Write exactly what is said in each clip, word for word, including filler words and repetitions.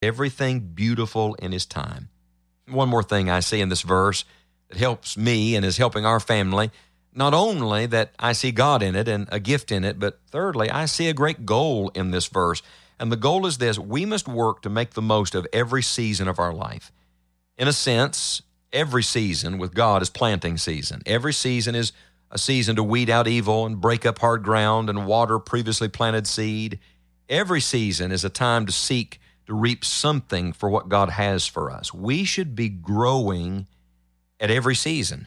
everything beautiful in His time. One more thing I see in this verse that helps me and is helping our family, not only that I see God in it and a gift in it, but thirdly, I see a great goal in this verse. And the goal is this: we must work to make the most of every season of our life. In a sense, every season with God is planting season. Every season is a season to weed out evil and break up hard ground and water previously planted seed. Every season is a time to seek to reap something for what God has for us. We should be growing at every season.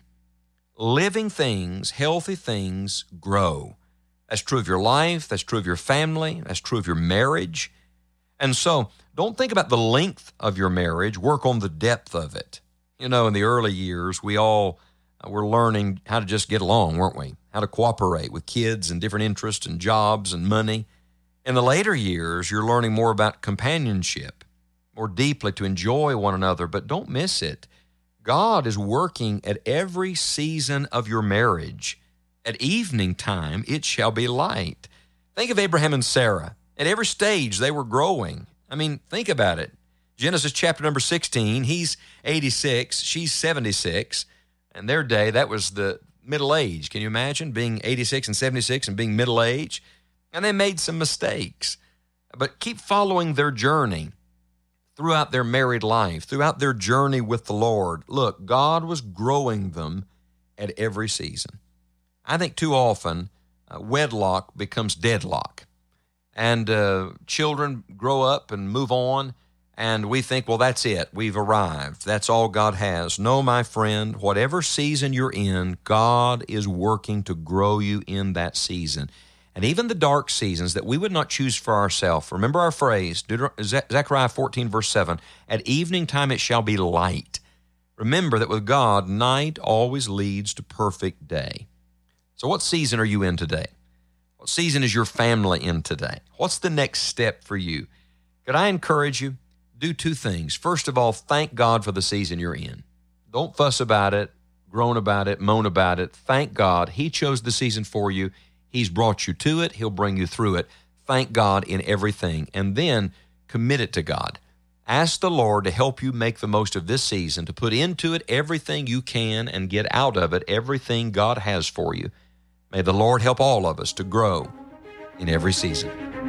Living things, healthy things, grow. That's true of your life. That's true of your family. That's true of your marriage. And so don't think about the length of your marriage. Work on the depth of it. You know, in the early years, we all were learning how to just get along, weren't we? How to cooperate with kids and different interests and jobs and money. In the later years, you're learning more about companionship, more deeply to enjoy one another, but don't miss it. God is working at every season of your marriage. At evening time, it shall be light. Think of Abraham and Sarah. At every stage, they were growing. I mean, think about it. Genesis chapter number sixteen, he's eighty-six, she's seventy-six. In their day, that was the middle age. Can you imagine being eighty-six and seventy-six and being middle age? And they made some mistakes. But keep following their journey throughout their married life, throughout their journey with the Lord. Look, God was growing them at every season. I think too often uh, wedlock becomes deadlock. And uh, children grow up and move on, and we think, well, that's it. We've arrived. That's all God has. No, my friend, whatever season you're in, God is working to grow you in that season. And even the dark seasons that we would not choose for ourselves. Remember our phrase, Deuter- Zechariah fourteen, verse seven, at evening time it shall be light. Remember that with God, night always leads to perfect day. So what season are you in today? What season is your family in today? What's the next step for you? Could I encourage you? Do two things. First of all, thank God for the season you're in. Don't fuss about it, groan about it, moan about it. Thank God. He chose the season for you. He's brought you to it. He'll bring you through it. Thank God in everything. And then commit it to God. Ask the Lord to help you make the most of this season, to put into it everything you can and get out of it everything God has for you. May the Lord help all of us to grow in every season.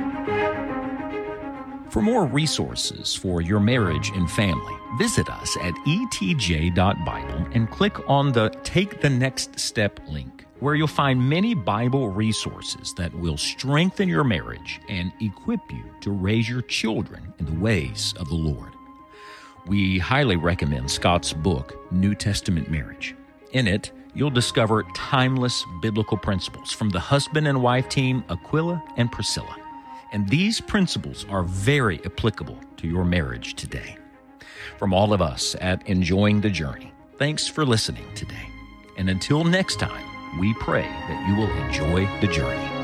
For more resources for your marriage and family, visit us at e t j dot bible and click on the Take the Next Step link, where you'll find many Bible resources that will strengthen your marriage and equip you to raise your children in the ways of the Lord. We highly recommend Scott's book, New Testament Marriage. In it, you'll discover timeless biblical principles from the husband and wife team Aquila and Priscilla. And these principles are very applicable to your marriage today. From all of us at Enjoying the Journey, thanks for listening today. And until next time, we pray that you will enjoy the journey.